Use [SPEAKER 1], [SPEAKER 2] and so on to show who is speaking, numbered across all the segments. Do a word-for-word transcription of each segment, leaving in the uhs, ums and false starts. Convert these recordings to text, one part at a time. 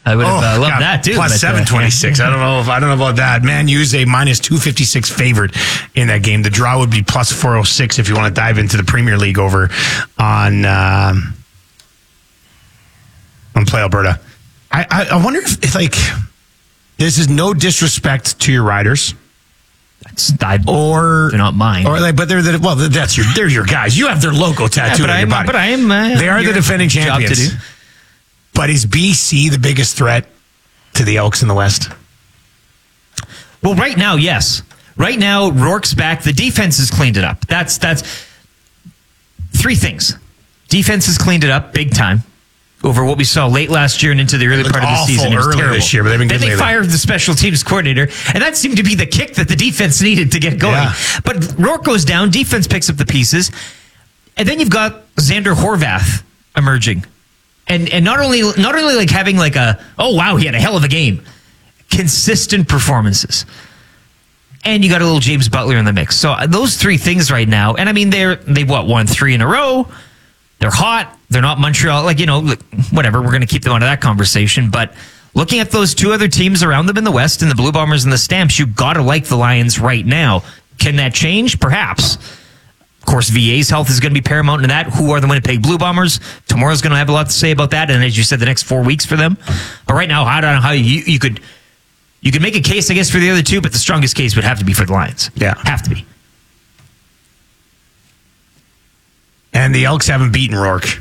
[SPEAKER 1] I would have
[SPEAKER 2] Oh,
[SPEAKER 1] uh, loved
[SPEAKER 2] God,
[SPEAKER 1] that too.
[SPEAKER 2] Plus
[SPEAKER 1] but, uh,
[SPEAKER 2] seven twenty-six. I don't know if I don't know about that. Man U's a minus two fifty-six favorite in that game. The draw would be plus four oh six if you want to dive into the Premier League over on um, on Play Alberta. I, I, I wonder if, if like this is no disrespect to your riders.
[SPEAKER 1] I,
[SPEAKER 2] or
[SPEAKER 1] they're not mine.
[SPEAKER 2] Or like, but they're the well, that's your they're your guys. You have their logo tattooed
[SPEAKER 1] yeah,
[SPEAKER 2] on your body.
[SPEAKER 1] But I am. Uh,
[SPEAKER 2] they are the defending champions. But is B C the biggest threat to the Elks in the West?
[SPEAKER 1] Well, right now, yes. Right now, Rourke's back. The defense has cleaned it up. That's that's three things. Defense has cleaned it up big time over what we saw late last year and into the early part of the season. It was terrible
[SPEAKER 2] this year, but they've been good
[SPEAKER 1] Then they
[SPEAKER 2] lately.
[SPEAKER 1] fired the special teams coordinator, and that seemed to be the kick that the defense needed to get going.
[SPEAKER 2] Yeah.
[SPEAKER 1] But Rourke goes down, defense picks up the pieces, and then you've got Xander Horvath emerging. And and not only not only like having like a, oh wow, he had a hell of a game. Consistent performances. And you got a little James Butler in the mix. So those three things right now, and I mean, they're, they've what, won three in a row. They're hot. They're not Montreal. Like, you know, whatever. We're going to keep them out of that conversation. But looking at those two other teams around them in the West, and the Blue Bombers and the Stamps, you got to like the Lions right now. Can that change? Perhaps. Of course, V A's health is going to be paramount in that. Who are the Winnipeg Blue Bombers? Tomorrow's going to have a lot to say about that. And as you said, the next four weeks for them. But right now, I don't know how you, you could you could make a case, I guess, for the other two, but the strongest case would have to be for the Lions.
[SPEAKER 2] Yeah.
[SPEAKER 1] Have to be.
[SPEAKER 2] And the Elks haven't beaten Rourke.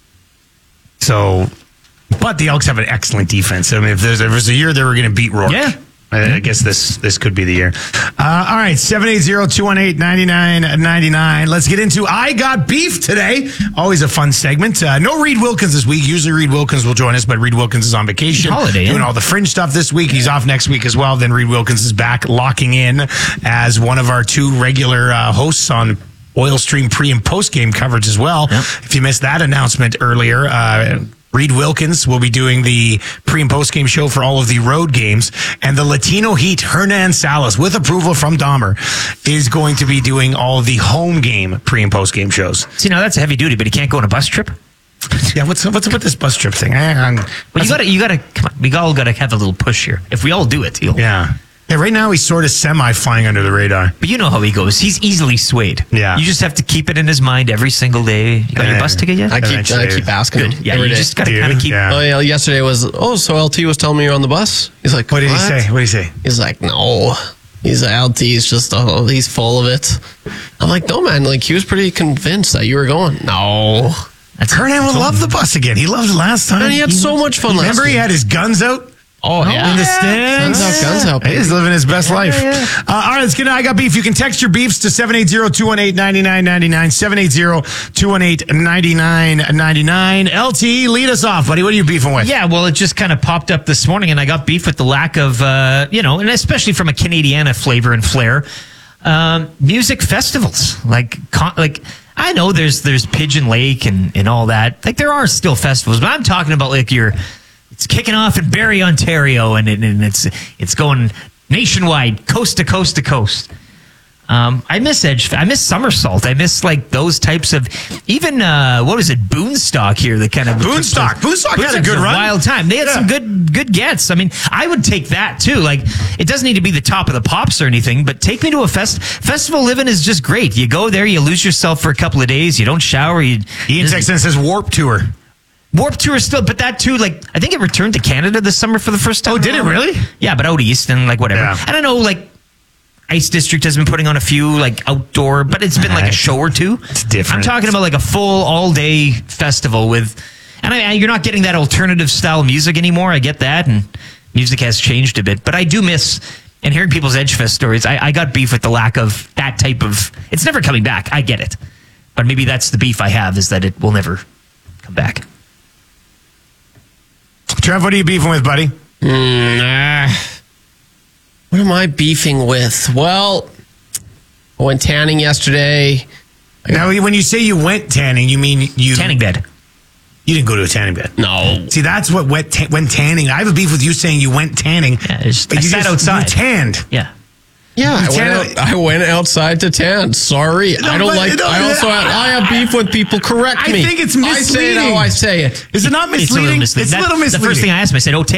[SPEAKER 2] So, but the Elks have an excellent defense. I mean, if there's, if there's a year they were going to beat Rourke,
[SPEAKER 1] Yeah.
[SPEAKER 2] I, I guess this this could be the year. Uh, all right, seven eight zero, two one eight, nine nine nine nine. Let's get into I Got Beef today. Always a fun segment. Uh, no Reed Wilkins this week. Usually Reed Wilkins will join us, but Reed Wilkins is on vacation.
[SPEAKER 1] Holiday,
[SPEAKER 2] doing
[SPEAKER 1] yeah.
[SPEAKER 2] all the Fringe stuff this week. He's off next week as well. Then Reed Wilkins is back, locking in as one of our two regular uh, hosts on Oil Stream pre and post game coverage as well.
[SPEAKER 1] Yep.
[SPEAKER 2] If you missed that announcement earlier, uh, Reed Wilkins will be doing the pre and post game show for all of the road games, and the Latino Heat, Hernan Salas, with approval from Dahmer, is going to be doing all of the home game pre and post game shows.
[SPEAKER 1] See, now that's a heavy duty, but he can't go on a bus trip.
[SPEAKER 2] Yeah, what's what's up with this bus trip thing?
[SPEAKER 1] Well, you got to, you got to, come on, we all got to have a little push here. If we all do it, he'll.
[SPEAKER 2] Yeah. Yeah, right now he's sort of semi-flying under the radar.
[SPEAKER 1] But you know how he goes. He's easily swayed.
[SPEAKER 2] Yeah.
[SPEAKER 1] You just have to keep it in his mind every single day. You got
[SPEAKER 2] Yeah.
[SPEAKER 1] your bus ticket yet?
[SPEAKER 3] I keep
[SPEAKER 2] Eventually.
[SPEAKER 3] I keep asking
[SPEAKER 1] Good.
[SPEAKER 3] him.
[SPEAKER 1] Yeah,
[SPEAKER 3] every
[SPEAKER 1] you
[SPEAKER 3] day.
[SPEAKER 1] just got to
[SPEAKER 2] Dude,
[SPEAKER 1] kind of keep.
[SPEAKER 2] yeah.
[SPEAKER 3] Oh yeah, yesterday was oh so L T was telling me you're on the bus. He's like,
[SPEAKER 2] What did he say? What did he say?
[SPEAKER 3] He's like, no. He's like, L T's just oh he's full of it. I'm like, no man, like he was pretty convinced that you were going. No.
[SPEAKER 1] That's
[SPEAKER 2] Hernan will love the bus again. He loved it last time.
[SPEAKER 3] And he had so much fun last
[SPEAKER 2] Remember he
[SPEAKER 3] year.
[SPEAKER 2] had his guns out?
[SPEAKER 3] Oh yeah.
[SPEAKER 2] In the stands.
[SPEAKER 3] Guns out, guns out.
[SPEAKER 2] He's living his best life. Uh, all right, let's get I Got Beef. You can text your beefs to seven eight zero, two one eight, nine nine nine nine, seven eight zero, two one eight, nine nine nine nine. L T, lead us off, buddy. What are you beefing with?
[SPEAKER 1] Yeah, well, it just kind of popped up this morning, and I got beef with the lack of, uh, you know, and especially from a Canadiana flavor and flair, um, music festivals. Like, con- like I know there's there's Pigeon Lake and, and all that. Like, there are still festivals, but I'm talking about like your. It's kicking off in Barrie, Ontario, and, it, and it's it's going nationwide, coast to coast to coast. Um, I miss Edge. I miss Somersault. I miss like those types of even uh, what was it, Boonstock here? That kind of
[SPEAKER 2] Boonstock. Boonstock had a
[SPEAKER 1] Boonstock's
[SPEAKER 2] good run.
[SPEAKER 1] Wild time. They had
[SPEAKER 2] Yeah.
[SPEAKER 1] some good good gets. I mean, I would take that too. Like, it doesn't need to be the top of the pops or anything, but take me to a fest. Festival living is just great. You go there, you lose yourself for a couple of days. You don't shower. You
[SPEAKER 2] Ian Texan says Warp Tour.
[SPEAKER 1] Warp Tour is still, but that too, like, I think it returned to Canada this summer for the first time.
[SPEAKER 2] Oh, did it really?
[SPEAKER 1] Yeah, but out east and like whatever.
[SPEAKER 2] Yeah.
[SPEAKER 1] I don't know, like, Ice District has been putting on a few like outdoor, but it's been like a show or two.
[SPEAKER 2] It's different.
[SPEAKER 1] I'm talking about like a full all day festival with, and I, you're not getting that alternative style music anymore. I get that, and music has changed a bit, but I do miss. And hearing people's Edgefest stories, I, I got beef with the lack of that type of. It's never coming back. I get it, but maybe that's the beef I have, is that it will never come back.
[SPEAKER 2] Trev, what are you beefing with, buddy?
[SPEAKER 3] Mm, ah. What am I beefing with? Well, I went tanning yesterday.
[SPEAKER 2] Now, when you say you went tanning, you mean you
[SPEAKER 1] Tanning bed.
[SPEAKER 2] You didn't go to a tanning bed.
[SPEAKER 3] No.
[SPEAKER 2] See, that's what wet ta- when tanning. I have a beef with you saying you went tanning.
[SPEAKER 1] Yeah, it's-
[SPEAKER 2] but
[SPEAKER 1] I
[SPEAKER 2] you
[SPEAKER 1] sat
[SPEAKER 2] just,
[SPEAKER 1] outside.
[SPEAKER 2] You tanned.
[SPEAKER 1] Yeah.
[SPEAKER 3] Yeah, I
[SPEAKER 2] tan-
[SPEAKER 3] went, out, I went outside to tan. Sorry.
[SPEAKER 2] No,
[SPEAKER 3] I don't
[SPEAKER 2] but-
[SPEAKER 3] like,
[SPEAKER 2] no,
[SPEAKER 3] I also have, I have beef when people correct
[SPEAKER 2] I
[SPEAKER 3] me.
[SPEAKER 2] think it's
[SPEAKER 3] I say it how
[SPEAKER 2] misleading.
[SPEAKER 3] I say it.
[SPEAKER 2] Is it not
[SPEAKER 1] It's a little
[SPEAKER 2] misleading?
[SPEAKER 1] misleading.
[SPEAKER 2] It's a
[SPEAKER 1] That-
[SPEAKER 2] little misleading.
[SPEAKER 1] The first thing I asked him, I said, oh,